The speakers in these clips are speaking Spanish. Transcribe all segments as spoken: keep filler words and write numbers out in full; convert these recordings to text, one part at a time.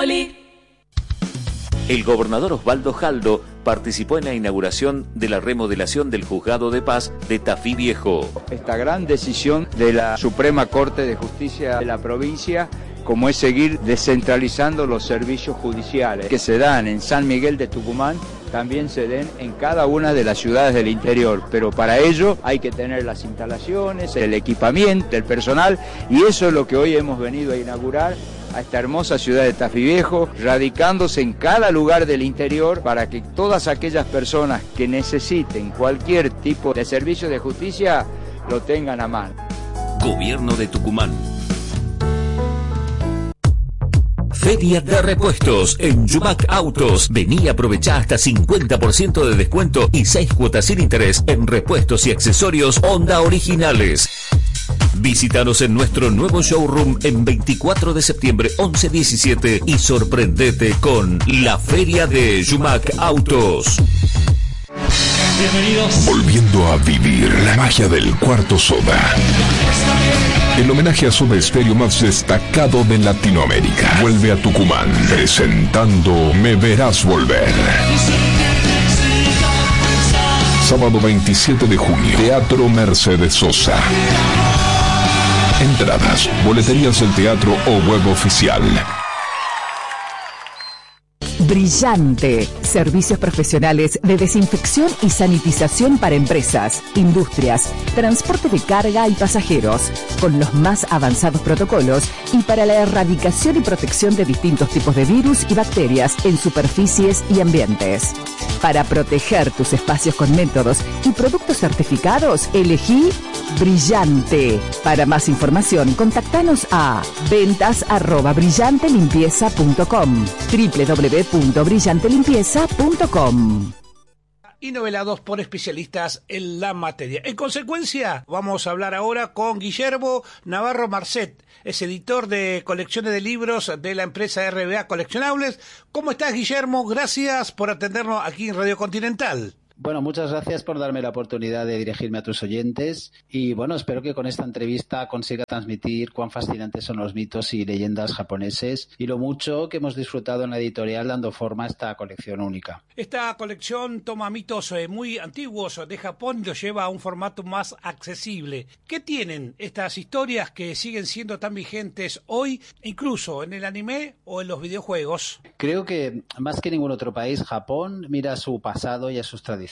Poli. El gobernador Osvaldo Jaldo participó en la inauguración de la remodelación del Juzgado de Paz de Tafí Viejo. Esta gran decisión de la Suprema Corte de Justicia de la provincia, como es seguir descentralizando los servicios judiciales que se dan en San Miguel de Tucumán, también se den en cada una de las ciudades del interior, pero para ello hay que tener las instalaciones, el equipamiento, el personal, y eso es lo que hoy hemos venido a inaugurar a esta hermosa ciudad de Tafí Viejo, radicándose en cada lugar del interior para que todas aquellas personas que necesiten cualquier tipo de servicio de justicia lo tengan a mano. Gobierno de Tucumán. Feria de repuestos en Yumac Autos. Vení y aprovechá hasta cincuenta por ciento de descuento y seis cuotas sin interés en repuestos y accesorios Honda originales. Visítanos en nuestro nuevo showroom en veinticuatro de septiembre, once diecisiete y sorprendete con la Feria de Yumac Autos. Bienvenidos. Volviendo a vivir la magia del Cuarto Soda. El homenaje a Soda Stereo más destacado de Latinoamérica vuelve a Tucumán, presentando Me Verás Volver. Sábado veintisiete de junio, Teatro Mercedes Sosa. Entradas, boleterías del teatro o web oficial. Brillante. Servicios profesionales de desinfección y sanitización para empresas, industrias, transporte de carga y pasajeros, con los más avanzados protocolos y para la erradicación y protección de distintos tipos de virus y bacterias en superficies y ambientes. Para proteger tus espacios con métodos y productos certificados, elegí Brillante. Para más información, contactanos a ventas arroba brillante limpieza punto com, doble u doble u doble u punto brillante limpieza punto com. Y novelados por especialistas en la materia. En consecuencia, vamos a hablar ahora con Guillermo Navarro Marcet, es editor de colecciones de libros de la empresa R B A Coleccionables. ¿Cómo estás, Guillermo? Gracias por atendernos aquí en Radio Continental. Bueno, muchas gracias por darme la oportunidad de dirigirme a tus oyentes y bueno, espero que con esta entrevista consiga transmitir cuán fascinantes son los mitos y leyendas japoneses y lo mucho que hemos disfrutado en la editorial dando forma a esta colección única. Esta colección toma mitos eh, muy antiguos de Japón y los lleva a un formato más accesible. ¿Qué tienen estas historias que siguen siendo tan vigentes hoy, incluso en el anime o en los videojuegos? Creo que más que ningún otro país, Japón mira a su pasado y a sus tradiciones.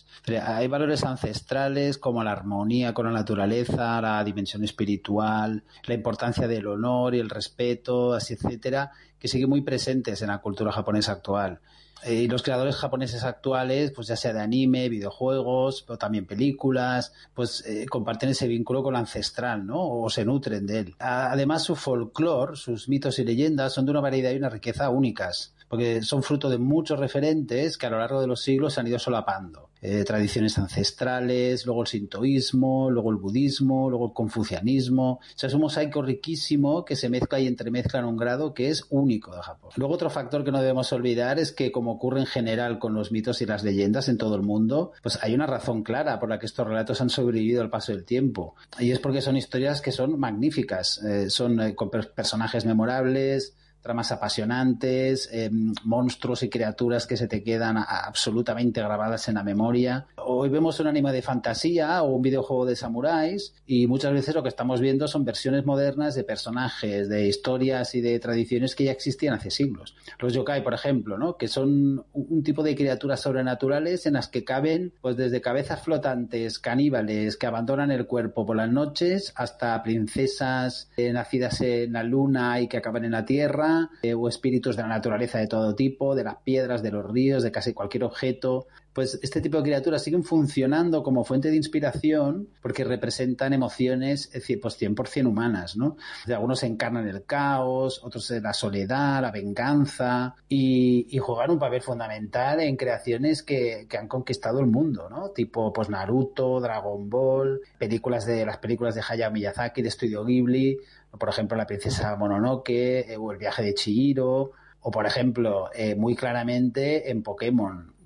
Hay valores ancestrales como la armonía con la naturaleza, la dimensión espiritual, la importancia del honor y el respeto, así etcétera, que siguen muy presentes en la cultura japonesa actual. Y los creadores japoneses actuales, pues ya sea de anime, videojuegos, pero también películas, pues eh, comparten ese vínculo con lo ancestral, ¿no? O se nutren de él. Además, su folclore, sus mitos y leyendas son de una variedad y una riqueza únicas, porque son fruto de muchos referentes que a lo largo de los siglos se han ido solapando. Eh, tradiciones ancestrales, luego el sintoísmo, luego el budismo, luego el confucianismo. O sea, es un mosaico riquísimo que se mezcla y entremezcla en un grado que es único de Japón. Luego otro factor que no debemos olvidar es que, como ocurre en general con los mitos y las leyendas en todo el mundo, pues hay una razón clara por la que estos relatos han sobrevivido al paso del tiempo. Y es porque son historias que son magníficas, eh, son eh, con personajes memorables, tramas apasionantes, eh, monstruos y criaturas que se te quedan a, a absolutamente grabadas en la memoria. Hoy vemos un anime de fantasía o un videojuego de samuráis y muchas veces lo que estamos viendo son versiones modernas de personajes, de historias y de tradiciones que ya existían hace siglos. Los yokai, por ejemplo, ¿no? Que son un, un tipo de criaturas sobrenaturales en las que caben pues desde cabezas flotantes, caníbales que abandonan el cuerpo por las noches hasta princesas eh, nacidas en la luna y que acaban en la tierra, Eh, o espíritus de la naturaleza de todo tipo, de las piedras, de los ríos, de casi cualquier objeto. Pues este tipo de criaturas siguen funcionando como fuente de inspiración porque representan emociones pues cien por ciento humanas, ¿no? O sea, algunos encarnan el caos, otros la soledad, la venganza y, y juegan un papel fundamental en creaciones que, que han conquistado el mundo, ¿no? Tipo pues Naruto, Dragon Ball, películas de las películas de Hayao Miyazaki, de Studio Ghibli, por ejemplo La princesa Mononoke eh, o El viaje de Chihiro, o por ejemplo, eh, muy claramente en Pokémon,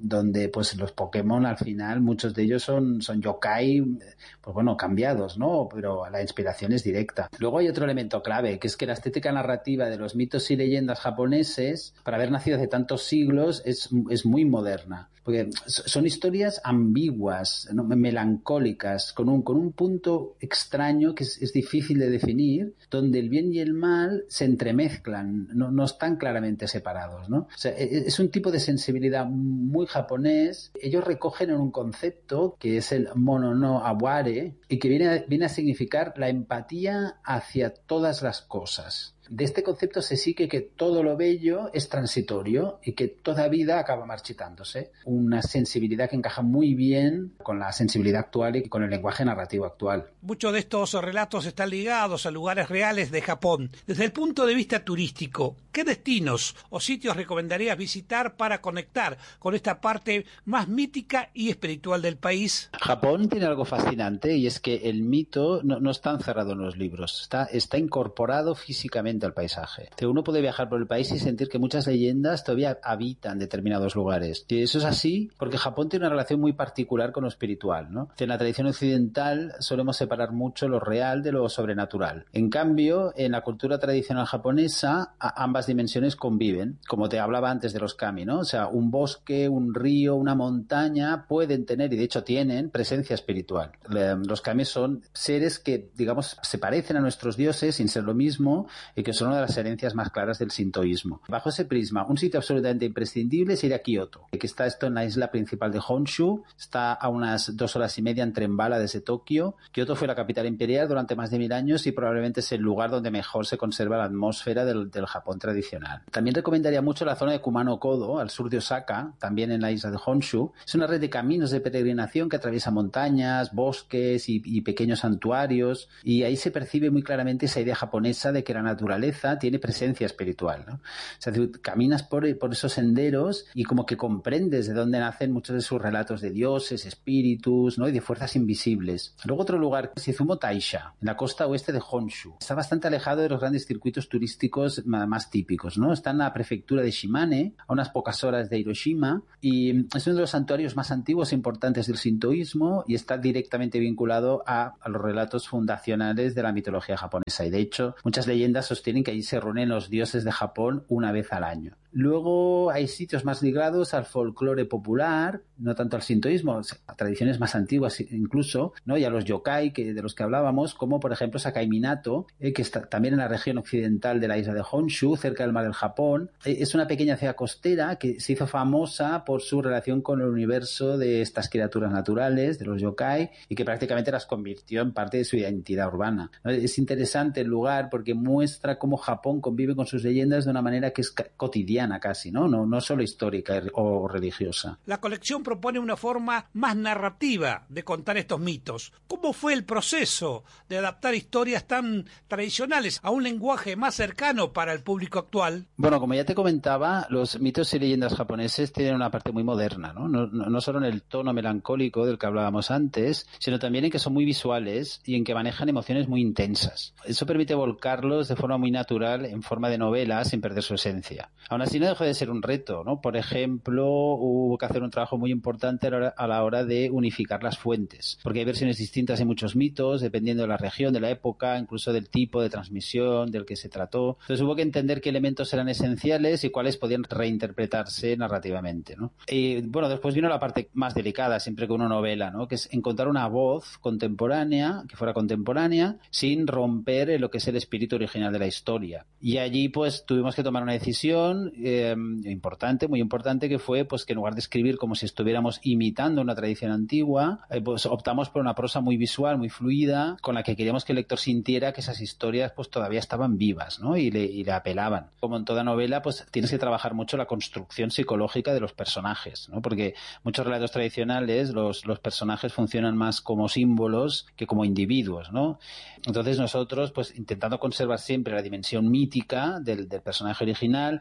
donde pues los Pokémon al final, muchos de ellos son, son yokai, pues bueno, cambiados, ¿no? Pero la inspiración es directa. Luego hay otro elemento clave, que es que la estética narrativa de los mitos y leyendas japoneses, para haber nacido hace tantos siglos, es, es muy moderna. Porque son historias ambiguas, ¿no? Melancólicas, con un, con un punto extraño que es, es difícil de definir, donde el bien y el mal se entremezclan, no, no están claramente separados, ¿no? O sea, es un tipo de sensibilidad muy japonés. Ellos recogen en un concepto que es el mono no aware y que viene a, viene a significar la empatía hacia todas las cosas. De este concepto se sigue que todo lo bello es transitorio y que toda vida acaba marchitándose. Una sensibilidad que encaja muy bien con la sensibilidad actual y con el lenguaje narrativo actual. Muchos de estos relatos están ligados a lugares reales de Japón. Desde el punto de vista turístico, ¿qué destinos o sitios recomendarías visitar para conectar con esta parte más mítica y espiritual del país? Japón tiene algo fascinante y es que el mito no, no está encerrado en los libros, está, está incorporado físicamente al paisaje. Uno puede viajar por el país y sentir que muchas leyendas todavía habitan determinados lugares. Y eso es así porque Japón tiene una relación muy particular con lo espiritual, ¿no? En la tradición occidental solemos separar mucho lo real de lo sobrenatural. En cambio, en la cultura tradicional japonesa, ambas dimensiones conviven. Como te hablaba antes de los kami, ¿no? O sea, un bosque, un río, una montaña pueden tener, y de hecho tienen, presencia espiritual. Los kami son seres que, digamos, se parecen a nuestros dioses sin ser lo mismo y que son una de las herencias más claras del sintoísmo. Bajo ese prisma, un sitio absolutamente imprescindible es ir a Kioto, que está esto en la isla principal de Honshu, está a unas dos horas y media en tren bala desde Tokio. Kioto fue la capital imperial durante más de mil años y probablemente es el lugar donde mejor se conserva la atmósfera del, del Japón tradicional. También recomendaría mucho la zona de Kumano-Kodo, al sur de Osaka, también en la isla de Honshu. Es una red de caminos de peregrinación que atraviesa montañas, bosques y, y pequeños santuarios, y ahí se percibe muy claramente esa idea japonesa de que la naturaleza tiene presencia espiritual, ¿no? O sea, caminas por, por esos senderos y como que comprendes de dónde nacen muchos de sus relatos de dioses, espíritus, ¿no? Y de fuerzas invisibles. Luego otro lugar es Izumo Taisha, en la costa oeste de Honshu. Está bastante alejado de los grandes circuitos turísticos más típicos, ¿no? Está en la prefectura de Shimane, a unas pocas horas de Hiroshima, y es uno de los santuarios más antiguos e importantes del sintoísmo y está directamente vinculado a, a los relatos fundacionales de la mitología japonesa. Y de hecho, muchas leyendas sostienen que allí se reúnen los dioses de Japón una vez al año. Luego hay sitios más ligados al folclore popular, no tanto al sintoísmo, a tradiciones más antiguas incluso, ¿no? Y a los yokai que, de los que hablábamos, como por ejemplo Sakai Minato, eh, que está también en la región occidental de la isla de Honshu, cerca del mar del Japón. Eh, es una pequeña ciudad costera que se hizo famosa por su relación con el universo de estas criaturas naturales, de los yokai, y que prácticamente las convirtió en parte de su identidad urbana. Es interesante el lugar porque muestra cómo Japón convive con sus leyendas de una manera que es cotidiana casi, ¿no? No, no solo histórica o religiosa. La colección propone una forma más narrativa de contar estos mitos. ¿Cómo fue el proceso de adaptar historias tan tradicionales a un lenguaje más cercano para el público actual? Bueno, como ya te comentaba, los mitos y leyendas japoneses tienen una parte muy moderna, ¿no? No, no, no solo en el tono melancólico del que hablábamos antes, sino también en que son muy visuales y en que manejan emociones muy intensas. Eso permite volcarlos de forma muy natural en forma de novela sin perder su esencia. Aún así no dejó de ser un reto, ¿no? Por ejemplo, hubo que hacer un trabajo muy importante a la hora, a la hora de unificar las fuentes, porque hay versiones distintas de muchos mitos, dependiendo de la región, de la época, incluso del tipo de transmisión del que se trató. Entonces hubo que entender qué elementos eran esenciales y cuáles podían reinterpretarse narrativamente, ¿no? Y bueno, después vino la parte más delicada, siempre que una novela, ¿no? Que es encontrar una voz contemporánea, que fuera contemporánea, sin romper lo que es el espíritu original de la historia. Y allí, pues, tuvimos que tomar una decisión eh, importante, muy importante, que fue pues que en lugar de escribir como si estuviéramos imitando una tradición antigua, eh, pues optamos por una prosa muy visual, muy fluida, con la que queríamos que el lector sintiera que esas historias pues todavía estaban vivas, ¿no? Y le, y le apelaban. Como en toda novela, pues tienes que trabajar mucho la construcción psicológica de los personajes, ¿no? Porque muchos relatos tradicionales, los, los personajes funcionan más como símbolos que como individuos, ¿no? Entonces nosotros, pues intentando conservar siempre la dimensión mítica del, del personaje original, pues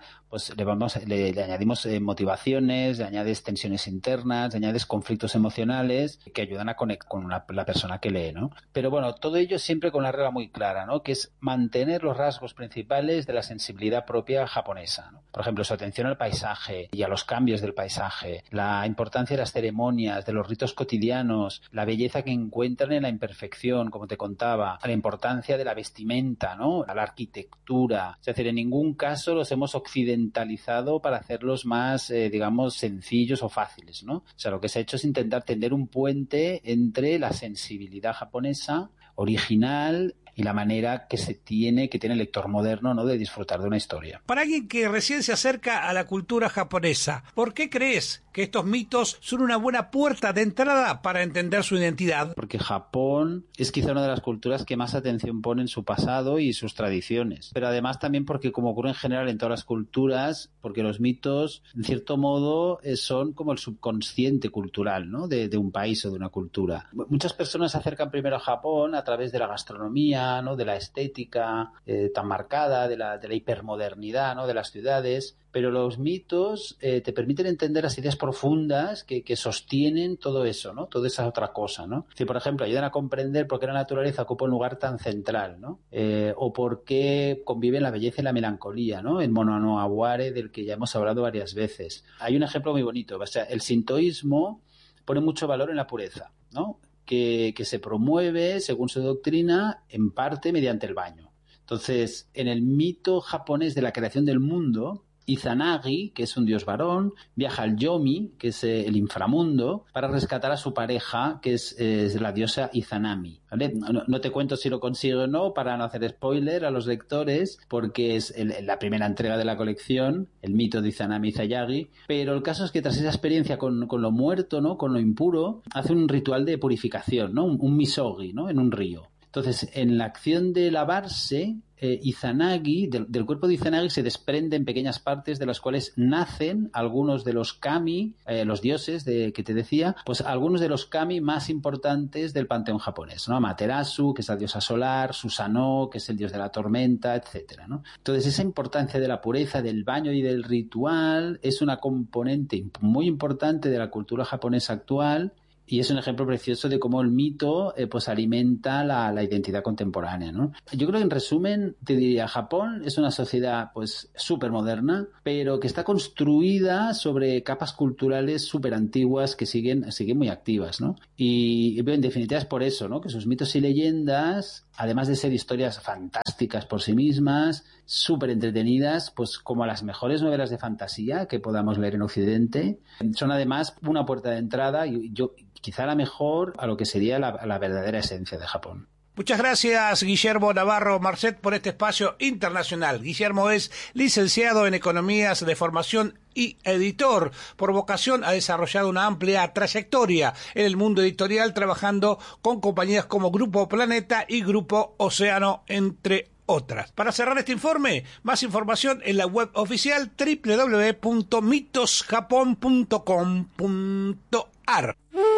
pues le vamos le, le añadimos eh, motivaciones, le añades tensiones internas, le añades conflictos emocionales que ayudan a conectar con la, la persona que lee, ¿no? Pero bueno, todo ello siempre con una regla muy clara, ¿no? Que es mantener los rasgos principales de la sensibilidad propia japonesa, ¿no? Por ejemplo, su atención al paisaje y a los cambios del paisaje, la importancia de las ceremonias, de los ritos cotidianos, la belleza que encuentran en la imperfección, como te contaba, la importancia de la vestimenta, ¿no? A la arquitectura. Es decir, en ningún caso los hemos occidentalizado para hacerlos más, eh, digamos, sencillos o fáciles, ¿no? O sea, lo que se ha hecho es intentar tender un puente entre la sensibilidad japonesa original y la manera que se tiene, que tiene el lector moderno, ¿no?, de disfrutar de una historia. Para alguien que recién se acerca a la cultura japonesa, ¿por qué crees que estos mitos son una buena puerta de entrada para entender su identidad? Porque Japón es quizá una de las culturas que más atención pone en su pasado y sus tradiciones. Pero además también porque, como ocurre en general en todas las culturas, porque los mitos, en cierto modo, eh, son como el subconsciente cultural, ¿no?, de, de un país o de una cultura. Muchas personas se acercan primero a Japón a través de la gastronomía, ¿no?, de la estética eh, tan marcada, de la, de la hipermodernidad, ¿no?, de las ciudades, pero los mitos eh, te permiten entender las ideas profundas que, que sostienen todo eso, ¿no?, toda esa otra cosa, ¿no? Si, por ejemplo, ayudan a comprender por qué la naturaleza ocupa un lugar tan central, ¿no? Eh, o por qué conviven la belleza y la melancolía, ¿no?, el Mono no Aware, del que ya hemos hablado varias veces. Hay un ejemplo muy bonito, o sea, el sintoísmo pone mucho valor en la pureza, ¿no?, Que, que se promueve, según su doctrina, en parte mediante el baño. Entonces, en el mito japonés de la creación del mundo, Izanagi, que es un dios varón, viaja al Yomi, que es eh, el inframundo, para rescatar a su pareja, que es, eh, es la diosa Izanami, ¿vale? No, no te cuento si lo consigue o no, para no hacer spoiler a los lectores, porque es el, la primera entrega de la colección, el mito de Izanami Izayagi, pero el caso es que tras esa experiencia con, con lo muerto, ¿no?, con lo impuro, hace un ritual de purificación, ¿no?, un, un misogi, ¿no?, en un río. Entonces, en la acción de lavarse, eh, Izanagi, del, del cuerpo de Izanagi se desprenden pequeñas partes de las cuales nacen algunos de los kami, eh, los dioses de, que te decía, pues algunos de los kami más importantes del panteón japonés, ¿no? Amaterasu, que es la diosa solar, Susanoo, que es el dios de la tormenta, etcétera, ¿no? Entonces, esa importancia de la pureza, del baño y del ritual es una componente muy importante de la cultura japonesa actual. Y es un ejemplo precioso de cómo el mito eh, pues alimenta la, la identidad contemporánea, ¿no? Yo creo que, en resumen, te diría, Japón es una sociedad pues súper moderna, pero que está construida sobre capas culturales súper antiguas que siguen, siguen muy activas, ¿no? Y, en definitiva, es por eso, ¿no?, que sus mitos y leyendas, además de ser historias fantásticas por sí mismas, súper entretenidas, pues como las mejores novelas de fantasía que podamos leer en Occidente, son además una puerta de entrada, y yo quizá la mejor, a lo que sería la, la verdadera esencia de Japón. Muchas gracias, Guillermo Navarro Marcet, por este espacio internacional. Guillermo es licenciado en Economías de formación y editor. Por vocación ha desarrollado una amplia trayectoria en el mundo editorial, trabajando con compañías como Grupo Planeta y Grupo Océano, entre otras. Para cerrar este informe, más información en la web oficial doble u doble u doble u punto mitos japón punto com punto a r.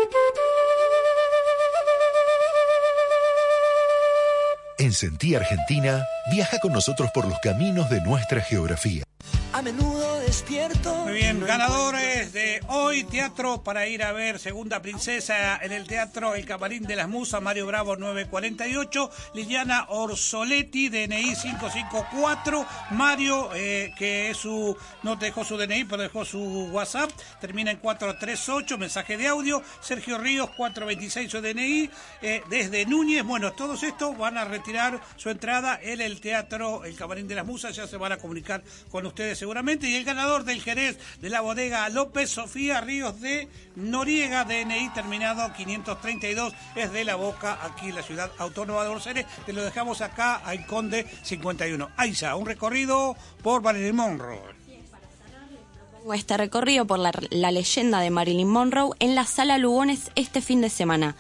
En Sentí Argentina, viaja con nosotros por los caminos de nuestra geografía. A menudo despierto. Muy bien, ganadores de hoy, teatro para ir a ver Segunda Princesa en el Teatro El Camarín de las Musas, Mario Bravo nueve cuarenta y ocho, Liliana Orsoletti, D N I cinco cinco cuatro, Mario, eh, que es su, no dejó su D N I, pero dejó su WhatsApp, termina en cuatro tres ocho, mensaje de audio, Sergio Ríos cuatro veintiséis su D N I, eh, desde Núñez. Bueno, todos estos van a retirar su entrada en el Teatro El Camarín de las Musas, ya se van a comunicar con ustedes seguramente. Y el ganador del Jerez de la Bodega López, Sofía Ríos de Noriega, D N I terminado quinientos treinta y dos, es de La Boca, aquí en la ciudad autónoma de Buenos Aires. Te lo dejamos acá al Conde cincuenta y uno. Aiza, un recorrido por Marilyn Monroe. Este recorrido por la, la leyenda de Marilyn Monroe en la Sala Lugones este fin de semana.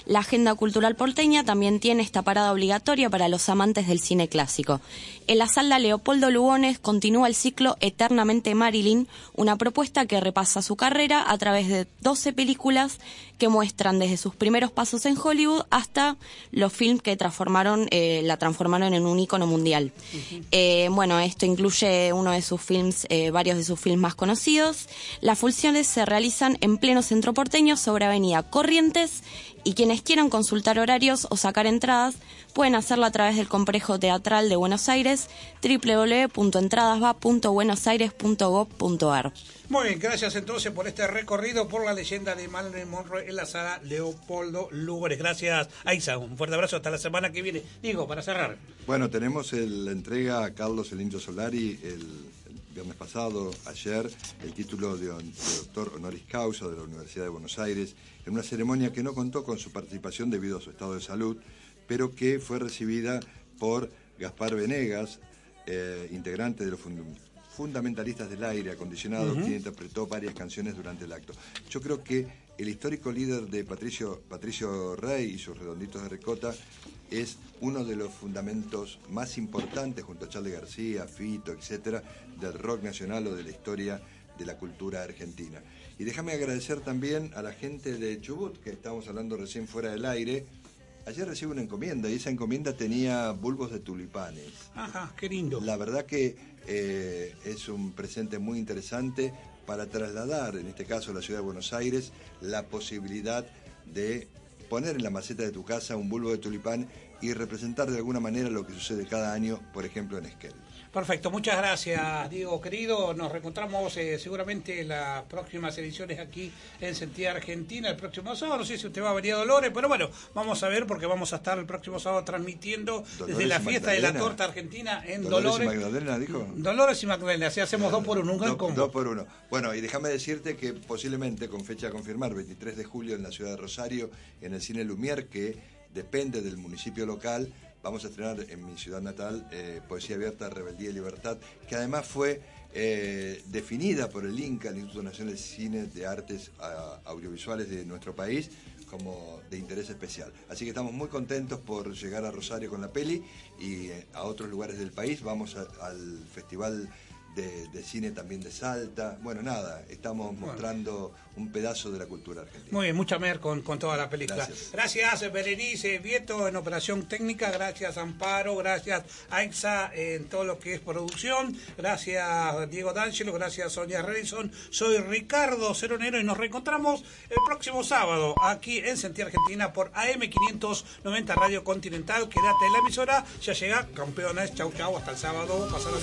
La agenda cultural porteña también tiene esta parada obligatoria para los amantes del cine clásico. En la sala Leopoldo Lugones continúa el ciclo Eternamente Marilyn, una propuesta que repasa su carrera a través de doce películas que muestran desde sus primeros pasos en Hollywood hasta los films que transformaron, eh, la transformaron en un ícono mundial. Uh-huh. Eh, bueno, esto incluye uno de sus films, eh, varios de sus films más conocidos. Las funciones se realizan en pleno centro porteño sobre Avenida Corrientes, y quienes quieran consultar horarios o sacar entradas pueden hacerlo a través del Complejo Teatral de Buenos Aires, doble u doble u doble u punto entradasva punto buenos aires punto gov punto ar. Muy bien, gracias entonces por este recorrido por la leyenda de Marilyn Monroe en la sala Leopoldo Lugones. Gracias, Aiza. Un fuerte abrazo, hasta la semana que viene. Digo, para cerrar. Bueno, tenemos el, la entrega a Carlos El Indio Solari el, el viernes pasado, ayer, el título de, de doctor honoris causa de la Universidad de Buenos Aires, en una ceremonia que no contó con su participación debido a su estado de salud, pero que fue recibida por Gaspar Venegas, eh, integrante de los fund fundamentalistas del aire acondicionado, uh-huh. quien interpretó varias canciones durante el acto. Yo creo que el histórico líder de Patricio, Patricio Rey y sus redonditos de ricota es uno de los fundamentos más importantes, junto a Charly García, Fito, etcétera, del rock nacional o de la historia de la cultura argentina. Y déjame agradecer también a la gente de Chubut, que estábamos hablando recién fuera del aire. Ayer recibí una encomienda y esa encomienda tenía bulbos de tulipanes. Ajá, qué lindo. La verdad que eh, es un presente muy interesante para trasladar, en este caso a la ciudad de Buenos Aires, la posibilidad de poner en la maceta de tu casa un bulbo de tulipán y representar de alguna manera lo que sucede cada año, por ejemplo, en Esquel. Perfecto, muchas gracias, Diego querido. Nos reencontramos eh, seguramente en las próximas ediciones aquí en Sentía Argentina el próximo sábado. No sé si usted va a venir a Dolores, pero bueno, vamos a ver porque vamos a estar el próximo sábado transmitiendo Dolores desde la fiesta de la torta argentina en Dolores. Dolores y Magdalena, dijo. Dolores y Magdalena, así hacemos dos por uno, un gran combo. Dos por uno. Bueno, y déjame decirte que posiblemente, con fecha a confirmar, veintitrés de julio en la ciudad de Rosario, en el Cine Lumière, que depende del municipio local, vamos a estrenar en mi ciudad natal eh, Poesía Abierta, Rebeldía y Libertad, que además fue eh, definida por el INCA, el Instituto Nacional de Cine de Artes a, Audiovisuales de nuestro país, como de interés especial. Así que estamos muy contentos por llegar a Rosario con la peli y eh, a otros lugares del país. Vamos a, al Festival de, de Cine también de Salta. Bueno, nada, estamos bueno. mostrando un pedazo de la cultura argentina. Muy bien, mucha mer con, con toda la película. Gracias. Gracias, Berenice Vieto en operación técnica, gracias Amparo, gracias Aixa en todo lo que es producción, gracias Diego D'Angelo, gracias Sonia Redison. Soy Ricardo Ceronero y nos reencontramos el próximo sábado aquí en Sentía Argentina por A M quinientos noventa Radio Continental. Quédate en la emisora, ya llega Campeones. Chau, chau, hasta el sábado. Pasar